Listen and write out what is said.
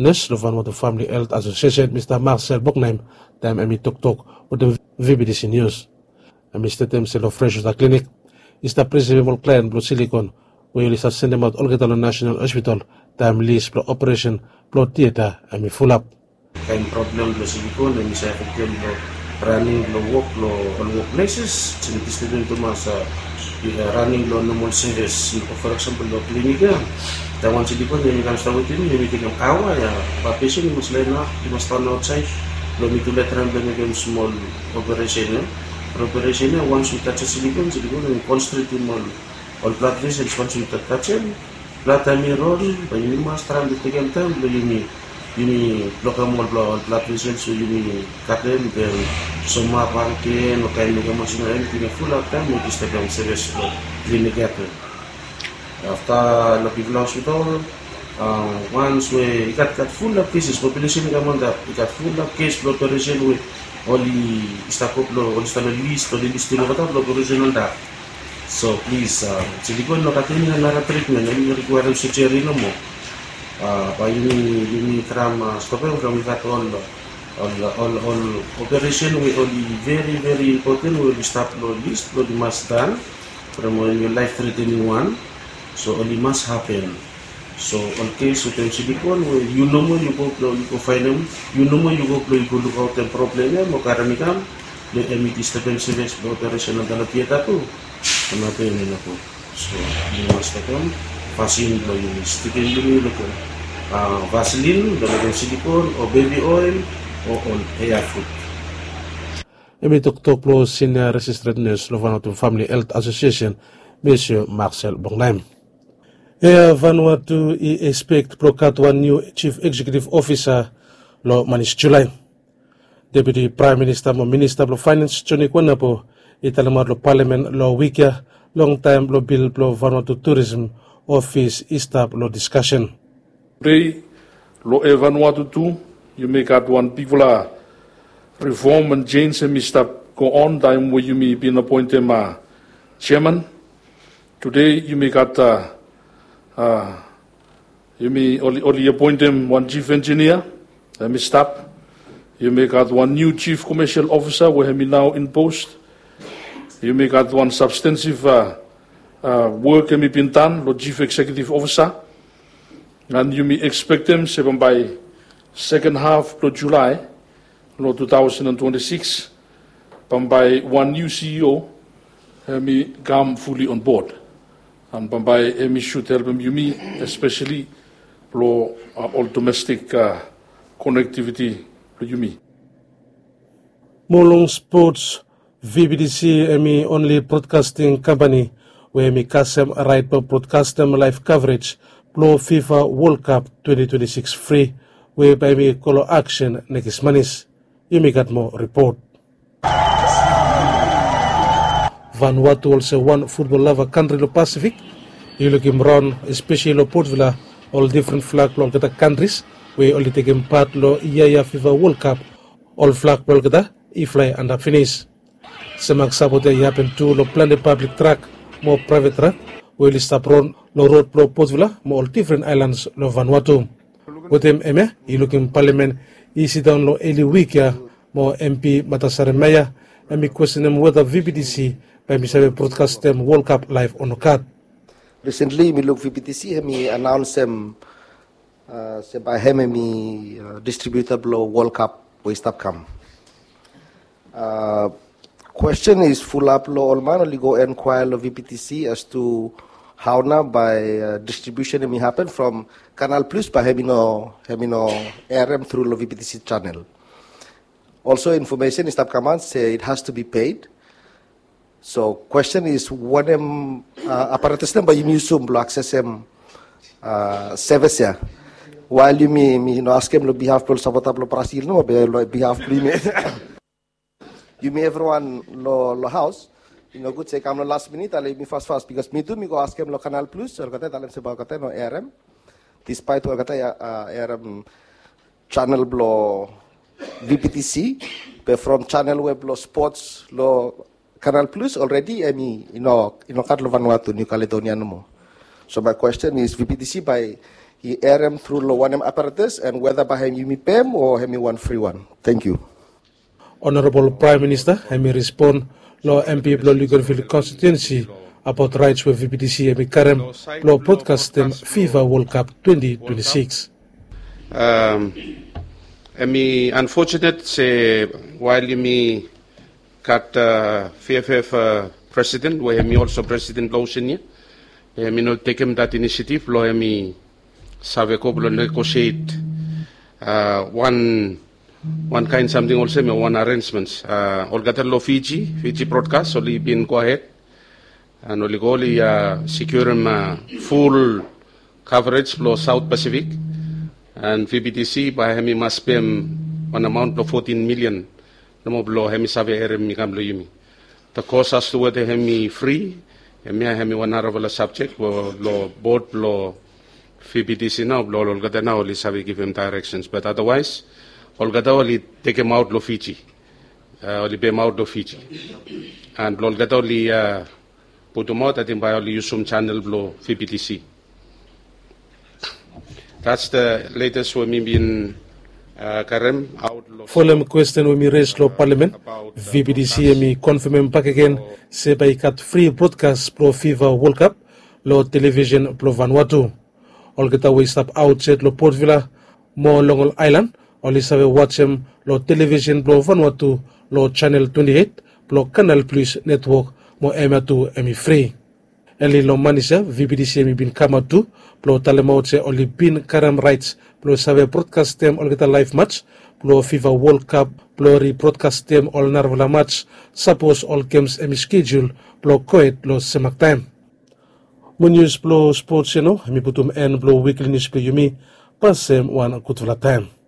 Nes lo Vanuatu Family Health Association Mr. Marcel Boknaim tam emi tok with the VBDC News. Mr. Tem Selo Fresh da Clinic ista president client blo silicon we will send them out Olgetalo National Hospital tam list blo operation blo theater emi full up. Kain problem blo silicon emi sa effective blo running blo all workplaces sinitiste din to sa running blo normal service for example blo klinika Tawan silicon emi kan stawit ini emi tingam kawa ya ba patient mus lena must stand outside blo mitulateral blo small operation operation once we touch silicon emi concentrate all blood vessels once we touch it blood ami roll ba yumi mas tram tingam tam blo yumi lokam blood vessels so yumi katen then soma parke no kain no mas na emi full up time we step down service clinic after the hospital, once we got full of cases, population gamanda, we got full of case operation with only istakoplo, only list, only list of operation on that. So please, silicon no katini na treatment, and you require surgery no more. By you from stopping from we got all operation we only very important. We will start no list, no must done from your life threatening one. So only must happen. So on case with silicon, you know more you go find them, you know more you go look out the problem mo karamikam, the MT step service operation ng dalapiyata to. Ano to yun ako. So you must come, vaccine lo yung stikin yung look Vaseline, dalawang silicon o baby oil o on air food. Emi tok lo Senior Registered Nurse lo Vanuatu Family Health Association, Monsieur Marcel Boknaim. Vanuatu expect prokat one new Chief Executive Officer lo manis July. Deputy Prime Minister mo Minister lo Finance Johnny Kwanapo italamar lo Parliament lo wika long time lo bill lo Vanuatu Tourism Office istab lo discussion. Today lo Vanuatu too you make out one people reform and change and stop go on time where you may be appointed chairman. Today you make out you may only appoint them one chief engineer, stop. You make out one new chief commercial officer, we have now in post. You make out one substantive work been done, the chief executive officer. And you may expect them by second half of July, 2026, by one new CEO, come fully on board. And Bombay emi should help you especially for all domestic connectivity to you. Molong Sports VBDC emi only broadcasting company where emi kasem right for broadcasting live coverage pro FIFA World Cup 2026 free where by me colo action next manis. Yumi got more report. Vanuatu also one football lover country lo Pacific. You look him run, especially lo Port Vila, all different flag lo kata countries. We only take him part lo Iyaya FIFA World Cup. All flag lo kata i-fly and finish. Semak sabote happen to lo plan the public track, more private track. We will stop run lo road lo Port Vila, more all different islands lo Vanuatu. With him you look in parliament, easy down lo early week ya, more MP Matasare Maya, and me question him whether VBDC by me broadcast them World Cup live on the card. Recently, me look VBTC, me announce them by him me distributable World Cup we stop come. Question is full up lo all man only go inquire lo VBTC as to how now by distribution may happen from Canal Plus by having no RM through lo VBTC channel. Also, information is stop command say it has to be paid. So question is when apparatus na ba yung Zoom lo access service ya while you me ask him lo behalf lo sabotab lo prasil no be lo behalf prime you may everyone lo house good say come lo last minute ale me fast because me too me go ask him lo Canal Plus or kata talam se ba kata no RM despite or kata RM channel lo VPTC but from channel web lo sports lo Canal Plus already kat lo Vanuatu New Caledonia no mo. So my question is VPTC by He RM through lo 1M apparatus and whether by him Yumi Pem or hemi 1 free 1. Thank you. Honorable Prime Minister, hemi respond lo MP lo Luganville constituency about rights with VPDC hemi karem lo podcast them FIFA World Cup 2026. Unfortunate say while me cut FFF president, where me also president law senior, me not take him that initiative, lo me save couple negotiate one kind something also me one arrangements. All got a law Fiji broadcast, only been go ahead and only go secure him full coverage for South Pacific. And VBTC by hemi must pay one amount of 14 million. No blow hemi save mi kam lo yumi. The cost as to whether hemi free, hemi one hour subject lo board lo VBTC now lo olgada now only save give him directions. But otherwise, olgada only take him out lo Fiji, only pay him out lo Fiji, and olgada only put him out. I think by only use some channel lo VBTC. That's the latest we been Karem out. Following question we raised lo Parliament, VPDC mi confirm back again say by cut free broadcast pro FIFA World Cup lo television pro Vanuatu. All get away stop outside lo Port Vila, mo Long Island, only save watch him lo television pro Vanuatu lo channel 28 pro Canal Plus network mo M2 emi free. Eli lo manager VPDC mi bin kama tu plo talemauche only bin karam rights plo save broadcast them all get a live match plo FIFA World Cup plo re-broadcast them all narvala match suppose all games emi schedule plo koet lo semak time. Mo news plo sports mi putum en plo weekly news plo yumi pasem one kutula time.